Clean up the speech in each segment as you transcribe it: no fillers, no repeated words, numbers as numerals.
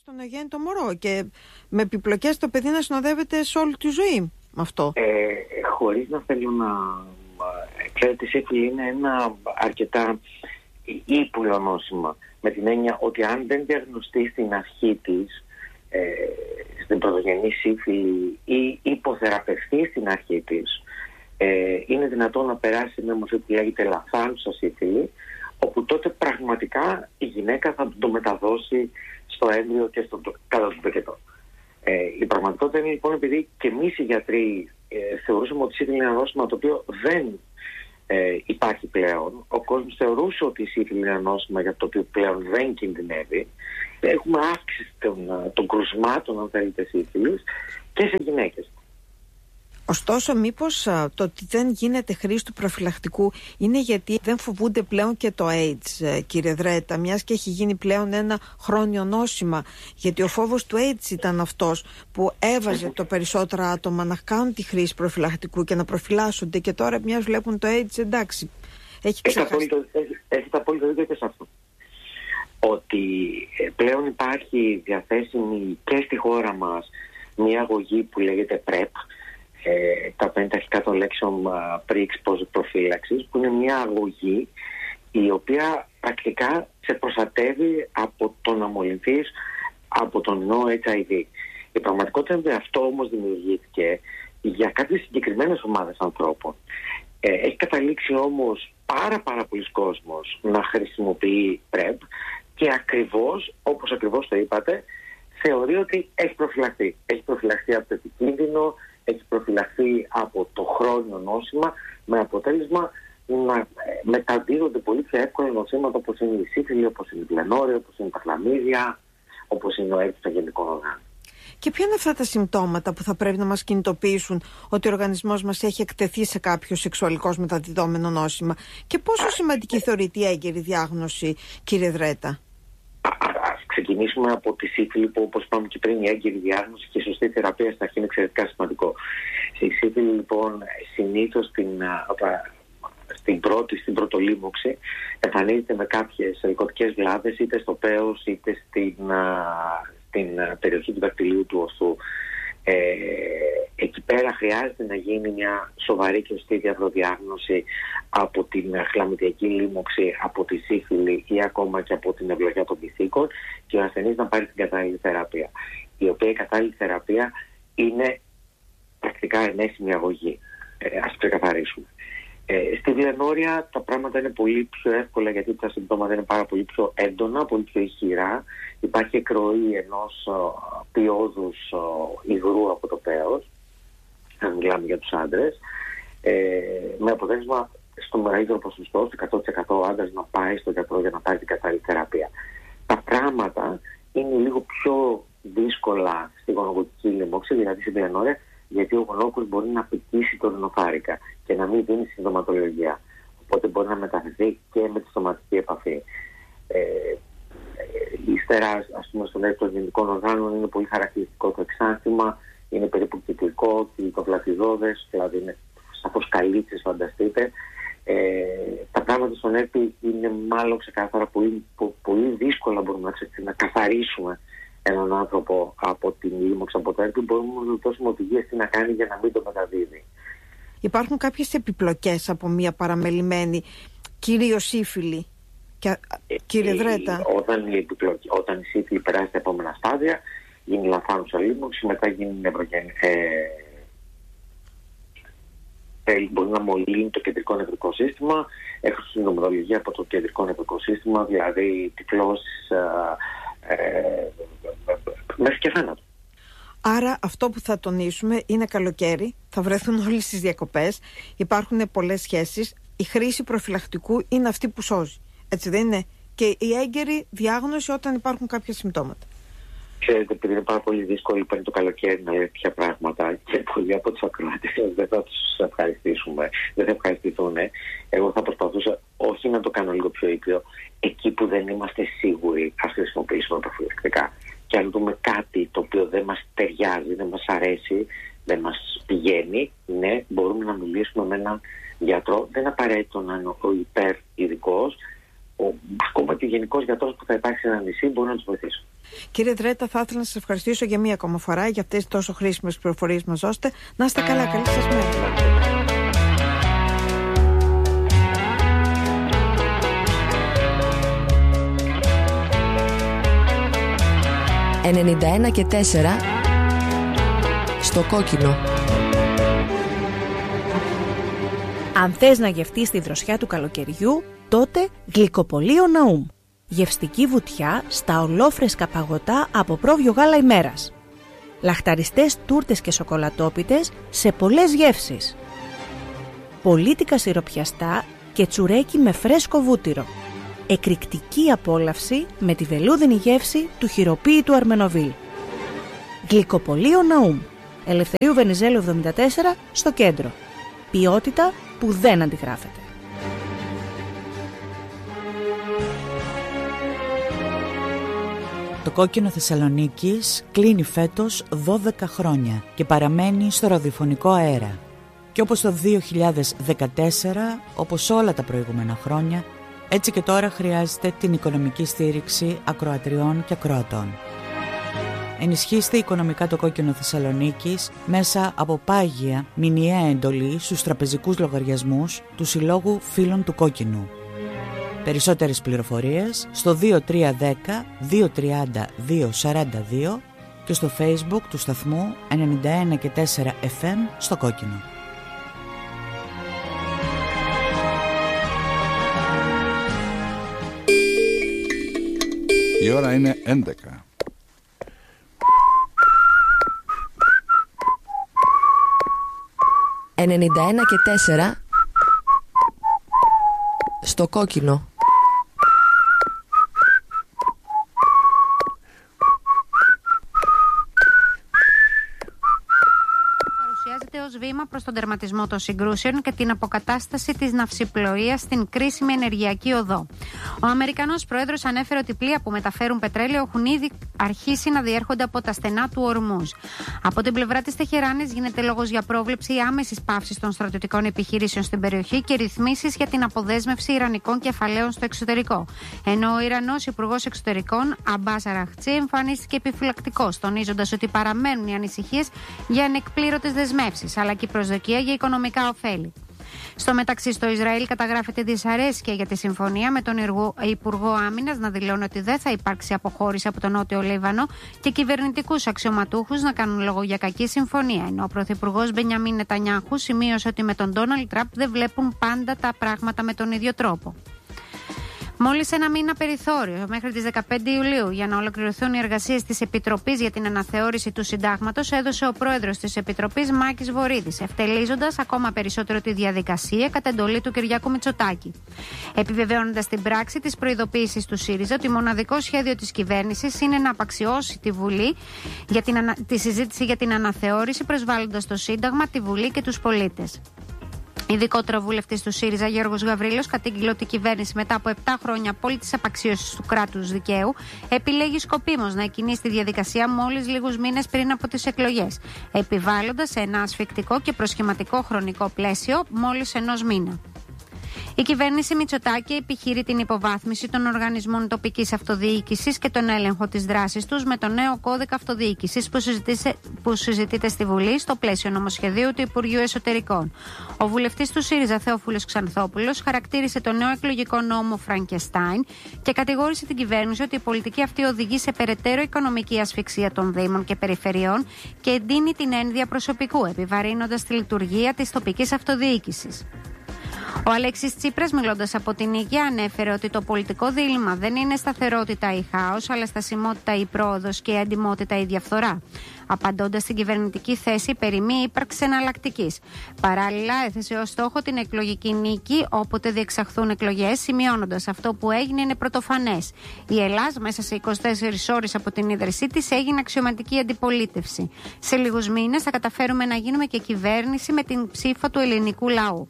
Στον αγέννητο μωρό και με επιπλοκές το παιδί να συνοδεύεται σε όλη τη ζωή με αυτό. Χωρίς να θέλω να... Ξέρετε, η σύφυλλη είναι ένα αρκετά ήπουλο νόσημα, με την έννοια ότι αν δεν διαγνωστεί στην αρχή της, στην πρωτογενή σύφυλλη, ή υποθεραπευτεί στην αρχή της, είναι δυνατόν να περάσει μια μορφή που λέγεται λαθάνουσα σύφυλλη, όπου τότε πραγματικά η γυναίκα θα το μεταδώσει στο έμβριο και κατά τον τοκετό. Η πραγματικότητα είναι λοιπόν, επειδή και εμείς οι γιατροί θεωρούσαμε ότι η σύφυλλη είναι ένα νόσημα το οποίο δεν υπάρχει πλέον. Ο κόσμος θεωρούσε ότι η σύφυλλη είναι ένα νόσημα για το οποίο πλέον δεν κινδυνεύει. Έχουμε αύξηση των κρουσμάτων, αν θέλετε, σύφυλλης και σε γυναίκες. Ωστόσο, μήπως το ότι δεν γίνεται χρήση του προφυλακτικού είναι γιατί δεν φοβούνται πλέον και το AIDS, κύριε Δρέτα, μιας και έχει γίνει πλέον ένα χρόνιο νόσημα? Γιατί ο φόβος του AIDS ήταν αυτός που έβαζε το περισσότερα άτομα να κάνουν τη χρήση προφυλακτικού και να προφυλάσσονται, και τώρα μιας βλέπουν το AIDS, εντάξει, έχει ξεχάσει. Έχετε απόλυτο δίκιο και σε αυτό. Ότι πλέον υπάρχει διαθέσιμη και στη χώρα μας μια αγωγή που λέγεται PrEP, τα 50 αρχικά των λέξεων pre-exposure προφύλαξης, που είναι μια αγωγή η οποία πρακτικά σε προστατεύει από το να μολυνθείς από τον ιό HIV. Η πραγματικότητα είναι ότι αυτό όμως δημιουργήθηκε για κάποιες συγκεκριμένες ομάδες ανθρώπων. Έχει καταλήξει όμως πάρα πολλοί κόσμος να χρησιμοποιεί PrEP και ακριβώς, όπως ακριβώς το είπατε, θεωρεί ότι έχει προφυλαχθεί. Έχει προφυλαχθεί από το επικίνδυνο, έχει προφυλαχθεί από το χρόνιο νόσημα, με αποτέλεσμα να μεταδίδονται πολύ πιο εύκολα νοσήματα όπως είναι η σύφυλλη, όπως είναι η πλενόρια, όπως είναι τα χλαμίδια, όπως είναι ο AIDS των γενικών οργάνων. Και ποια είναι αυτά τα συμπτώματα που θα πρέπει να μας κινητοποιήσουν ότι ο οργανισμός μας έχει εκτεθεί σε κάποιο σεξουαλικώς μεταδιδόμενο νόσημα, και πόσο σημαντική θεωρείται η έγκαιρη διάγνωση, κύριε Δρέτα? Ας ξεκινήσουμε από τη σύφυλλη, που όπως είπαμε και πριν, η έγκαιρη διάγνωση και η σωστή θεραπεία στην αρχή είναι εξαιρετικά σημαντικό. Η σύφυλλη λοιπόν συνήθως στην πρωτολίμωξη εμφανίζεται με κάποιες ελκωτικές βλάβες, είτε στο πέος είτε στην περιοχή του δακτυλίου του οστού. Εκεί πέρα χρειάζεται να γίνει μια σοβαρή και σωστή διαγνώση από την χλαμιδιακή λίμωξη, από τη σύφυλλη ή ακόμα και από την ευλογιά των πυθίκων, και ο ασθενής να πάρει την κατάλληλη θεραπεία, η οποία η κατάλληλη θεραπεία είναι πρακτικά ενέσιμη αγωγή. Ας ξεκαθαρίσουμε. Στη βλενόρια τα πράγματα είναι πολύ πιο εύκολα, γιατί τα συμπτώματα είναι πάρα πολύ πιο έντονα, πολύ πιο ηχηρά. Υπάρχει εκροή ενός ποιόδους υγρού από το πέος, αν μιλάμε για τους άντρες, με αποτέλεσμα στο μεγαλύτερο ποσοστό, στο 100% ο άντρας να πάει στον γιατρό για να πάρει την κατάλληλη θεραπεία. Τα πράγματα είναι λίγο πιο δύσκολα στη γονοκοτική λίμωξη, δηλαδή στην βλενόρια, γιατί ο γονόκος μπορεί να πικήσει το ρινοφάρικα και να μην δίνει συντοματολογία. Οπότε μπορεί να μεταφερθεί και με τη στοματική επαφή. Ύστερα, ας πούμε, στον έργο των γενικών οργάνων είναι πολύ χαρακτηριστικό το εξάνθημα, είναι περίπου κυκλικό, το βλατιδώδες, δηλαδή είναι σαφώς καλύτσες, φανταστείτε. Τα πράγματα στον ΕΠΗ είναι μάλλον ξεκάθαρα πολύ δύσκολα, μπορούμε να καθαρίσουμε έναν άνθρωπο από την λίμωξη από το ΕΠΗ. Μπορούμε να του δώσουμε οδηγίες τι να κάνει για να μην το μεταδίδει. Υπάρχουν κάποιες επιπλοκές από μια παραμελημένη, κυρίως σύφυλλη, κύριε Δρέτα? Όταν η σύφυλλη περάσει τα επόμενα στάδια, γίνει λαθάνουσα λίμωξη, μετά γίνει μπορεί να μολύνει το κεντρικό νευρικό σύστημα, έχει συντομοδολογία από το κεντρικό νευρικό σύστημα, δηλαδή τυφλώσεις μέχρι και θάνατο. Άρα αυτό που θα τονίσουμε είναι καλοκαίρι, θα βρεθούν όλοι στις διακοπές, υπάρχουν πολλές σχέσεις, η χρήση προφυλακτικού είναι αυτή που σώζει, έτσι δεν είναι? Και η έγκαιρη διάγνωση όταν υπάρχουν κάποια συμπτώματα. Ξέρετε, επειδή είναι πάρα πολύ δύσκολο πριν το καλοκαίρι να λέει τέτοια πράγματα, και πολλοί από τους ακροατές δεν θα τους ευχαριστήσουμε, δεν θα ευχαριστηθούν. Εγώ θα προσπαθούσα όχι να το κάνω λίγο πιο ήπιο, εκεί που δεν είμαστε σίγουροι, ας χρησιμοποιήσουμε προφυλακτικά. Και αν δούμε κάτι το οποίο δεν μας ταιριάζει, δεν μας αρέσει, δεν μας πηγαίνει, ναι, μπορούμε να μιλήσουμε με έναν γιατρό. Δεν είναι απαραίτητο να είναι ο υπερ ειδικός, ακόμα και γενικός γιατρός που θα υπάρχει σε ένα νησί μπορεί να τους βοηθήσει. Κύριε Δρέτα, θα ήθελα να σας ευχαριστήσω για μία ακόμα φορά για αυτές τις τόσο χρήσιμες πληροφορίες μας δώσετε. Να είστε καλά, καλή σας μέρα. 91,4 στο κόκκινο. Αν θες να γευτείς τη δροσιά του καλοκαιριού, τότε Γλυκοπωλείο Ναούμ. Γευστική βουτιά στα ολόφρεσκα παγωτά από πρόβιο γάλα ημέρας. Λαχταριστές τούρτες και σοκολατόπιτες σε πολλές γεύσεις. Πολίτικα σιροπιαστά και τσουρέκι με φρέσκο βούτυρο. Εκρηκτική απόλαυση με τη βελούδινη γεύση του χειροποίητου Αρμενοβίλ. Γλυκοπωλείο Ναούμ. Ελευθερίου Βενιζέλου 74 στο κέντρο. Ποιότητα που δεν αντιγράφεται. Το κόκκινο Θεσσαλονίκης κλείνει φέτος 12 χρόνια και παραμένει στο ραδιοφωνικό αέρα. Και όπως το 2014, όπως όλα τα προηγούμενα χρόνια, έτσι και τώρα χρειάζεται την οικονομική στήριξη ακροατριών και ακροατών. Ενισχύστε οικονομικά το κόκκινο Θεσσαλονίκης μέσα από πάγια μηνιαία εντολή στους τραπεζικούς λογαριασμούς του Συλλόγου Φίλων του Κόκκινου. Περισσότερες πληροφορίες στο 2310 230 242 και στο Facebook του σταθμού 91,4 FM στο κόκκινο. Η ώρα είναι 11. «91,4 στο κόκκινο». Ως βήμα προς τον τερματισμό των συγκρούσεων και την αποκατάσταση της ναυσιπλοείας στην κρίσιμη ενεργειακή οδό. Ο Αμερικανός Πρόεδρος ανέφερε ότι πλοία που μεταφέρουν πετρέλαιο έχουν ήδη αρχίσει να διέρχονται από τα στενά του Ορμούζ. Από την πλευρά της Τεχεράνης γίνεται λόγος για πρόβλεψη άμεσης πάυσης των στρατιωτικών επιχειρήσεων στην περιοχή και ρυθμίσεις για την αποδέσμευση ιρανικών κεφαλαίων στο εξωτερικό. Ενώ ο Ιρανός Υπουργός Εξωτερικών Αμπάς Αραχτσί εμφανίστηκε επιφυλακτικός, τονίζοντας ότι παραμένουν οι ανησυχίες για ανεκπλήρωτες δεσμεύσεις, αλλά και η προσδοκία για οικονομικά ωφέλη. Στο μεταξύ, στο Ισραήλ καταγράφεται δυσαρέσκεια για τη συμφωνία, με τον Υπουργό Άμυνας να δηλώνει ότι δεν θα υπάρξει αποχώρηση από τον Νότιο Λίβανο και κυβερνητικούς αξιωματούχους να κάνουν λόγο για κακή συμφωνία. Ενώ ο Πρωθυπουργός Μπενιαμίν Νετανιάχου σημείωσε ότι με τον Ντόναλντ Τραμπ δεν βλέπουν πάντα τα πράγματα με τον ίδιο τρόπο. Μόλις ένα μήνα περιθώριο μέχρι τις 15 Ιουλίου για να ολοκληρωθούν οι εργασίες της Επιτροπής για την αναθεώρηση του Συντάγματος, έδωσε ο πρόεδρος της Επιτροπής Μάκης Βορίδης, ευτελίζοντας ακόμα περισσότερο τη διαδικασία κατά εντολή του Κυριάκου Μητσοτάκη. Επιβεβαιώνοντας στην πράξη τις προειδοποίησεις του ΣΥΡΙΖΑ ότι μοναδικό σχέδιο της κυβέρνησης είναι να απαξιώσει τη Βουλή για τη συζήτηση για την αναθεώρηση, προσβάλλοντας το Σύνταγμα, τη Βουλή και τους πολίτες. Ειδικότερα, ο βουλευτής του ΣΥΡΙΖΑ, Γιώργος Γαβρίλος, κατήγγειλε ότι η κυβέρνηση μετά από 7 χρόνια απόλυτης απαξίωσης του κράτους δικαίου επιλέγει σκοπίμως να εκκινήσει τη διαδικασία μόλις λίγους μήνες πριν από τις εκλογές, επιβάλλοντας σε ένα ασφικτικό και προσχηματικό χρονικό πλαίσιο μόλις ενός μήνα. Η κυβέρνηση Μητσοτάκη επιχείρει την υποβάθμιση των οργανισμών τοπικής αυτοδιοίκησης και τον έλεγχο της δράσης τους με τον νέο κώδικα αυτοδιοίκησης που συζητείται στη Βουλή στο πλαίσιο νομοσχεδίου του Υπουργείου Εσωτερικών. Ο βουλευτής του ΣΥΡΙΖΑ, Θεόφιλος Ξανθόπουλος, χαρακτήρισε το νέο εκλογικό νόμο Φραγκεστάιν και κατηγόρησε την κυβέρνηση ότι η πολιτική αυτή οδηγεί σε περαιτέρω οικονομική ασφυξία των Δήμων και Περιφερειών και εντείνει την ένδια προσωπικού, επιβαρύνοντας τη λειτουργία της τοπικής αυτοδιοίκησης. Ο Αλέξης Τσίπρας, μιλώντας από την Ήγια, ανέφερε ότι το πολιτικό δίλημμα δεν είναι σταθερότητα ή χάος, αλλά στασιμότητα ή πρόοδος και αντιμότητα ή διαφθορά. Απαντώντας στην κυβερνητική θέση περί μη ύπαρξης εναλλακτικής. Παράλληλα, έθεσε ως στόχο την εκλογική νίκη όποτε διεξαχθούν εκλογές, σημειώνοντας αυτό που έγινε είναι πρωτοφανές. Η Ελλάδα, μέσα σε 24 ώρες από την ίδρυσή της, έγινε αξιωματική αντιπολίτευση. Σε λίγους μήνες θα καταφέρουμε να γίνουμε και κυβέρνηση με την ψήφα του ελληνικού λαού.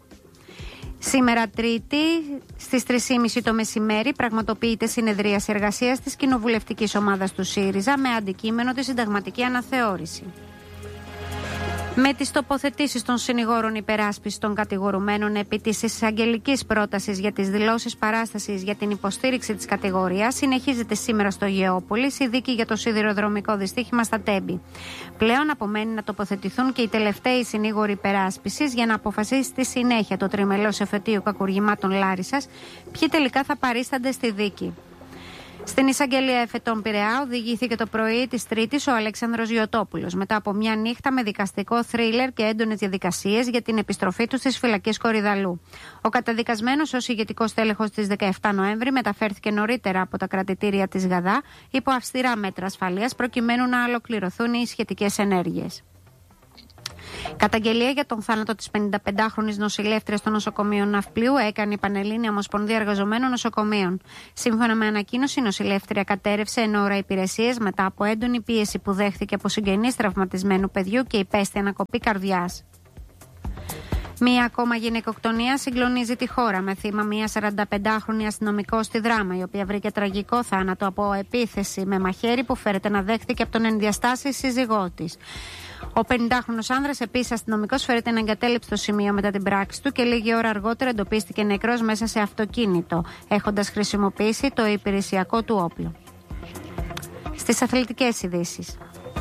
Σήμερα Τρίτη στις 3.30 το μεσημέρι πραγματοποιείται συνεδρίαση εργασίας της κοινοβουλευτικής ομάδας του ΣΥΡΙΖΑ με αντικείμενο τη συνταγματική αναθεώρηση. Με τις τοποθετήσεις των συνηγόρων υπεράσπισης των κατηγορουμένων επί της εισαγγελικής πρότασης για τις δηλώσεις παράστασης για την υποστήριξη της κατηγορίας, συνεχίζεται σήμερα στο Γεώπολης η δίκη για το σιδηροδρομικό δυστύχημα στα Τέμπη. Πλέον απομένει να τοποθετηθούν και οι τελευταίοι συνήγοροι υπεράσπισης για να αποφασίσει στη συνέχεια το τριμελώς εφετείο κακουργημάτων Λάρισσας ποιοι τελικά θα παρίστανται στη δίκη. Στην εισαγγελία εφετών Πειραιά οδηγήθηκε το πρωί της Τρίτης ο Αλέξανδρος Γιωτόπουλος μετά από μια νύχτα με δικαστικό θρίλερ και έντονες διαδικασίες για την επιστροφή του στις φυλακές Κορυδαλού. Ο καταδικασμένος ως ηγετικός τέλεχος της 17 Νοέμβρη μεταφέρθηκε νωρίτερα από τα κρατητήρια της Γαδά υπό αυστηρά μέτρα ασφαλείας προκειμένου να ολοκληρωθούν οι σχετικές ενέργειες. Καταγγελία για τον θάνατο της 55χρονης νοσηλεύτριας στο νοσοκομείο Ναυπλίου έκανε η Πανελλήνια Ομοσπονδία Εργαζομένων Νοσοκομείων. Σύμφωνα με ανακοίνωση, η νοσηλεύτρια κατέρευσε εν ώρα υπηρεσίες μετά από έντονη πίεση που δέχθηκε από συγγενείς τραυματισμένου παιδιού και υπέστη ανακοπή καρδιάς. Μία ακόμα γυναικοκτονία συγκλονίζει τη χώρα με θύμα μία 45χρονη αστυνομικό στη Δράμα, η οποία βρήκε τραγικό θάνατο από επίθεση με μαχαίρι που φέρεται να δέχθηκε από τον ενδιαστάση σύζυγό της. Ο 50χρονος άνδρας, επίσης αστυνομικός, φέρεται να εγκατέλειψε το σημείο μετά την πράξη του και λίγη ώρα αργότερα εντοπίστηκε νεκρός μέσα σε αυτοκίνητο, έχοντας χρησιμοποιήσει το υπηρεσιακό του όπλο. Στις αθλητικές ειδήσεις.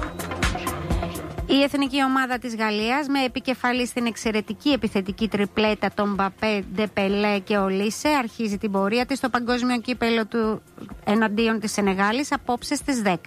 Η εθνική ομάδα της Γαλλίας, με επικεφαλή στην εξαιρετική επιθετική τριπλέτα των Μπαπέ, Ντεπελέ και Ολίσε, αρχίζει την πορεία της στο παγκόσμιο κύπελλο του εναντίον της Σενεγάλης απόψε στις 10.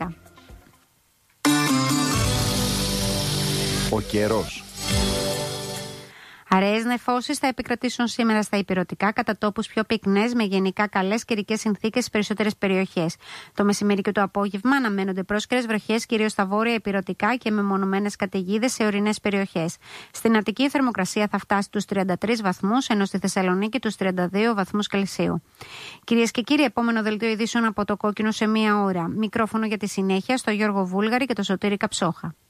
Ο καιρός. Αραιές νεφώσεις θα επικρατήσουν σήμερα στα ηπειρωτικά, κατά τόπους πιο πυκνές, με γενικά καλές καιρικές συνθήκες στις περισσότερες περιοχές. Το μεσημέρι και το απόγευμα αναμένονται πρόσκαιρες βροχές, κυρίως στα βόρεια ηπειρωτικά και μεμονωμένες καταιγίδες σε ορεινές περιοχές. Στην Αττική η θερμοκρασία θα φτάσει τους 33 βαθμούς, ενώ στη Θεσσαλονίκη τους 32 βαθμούς Κελσίου. Κυρίες και κύριοι, επόμενο δελτίο ειδήσεων από το Κόκκινο σε μία ώρα. Μικρόφωνο για τη συνέχεια στο Γιώργο Βούλγαρη και το Σωτήρη Καψόχα.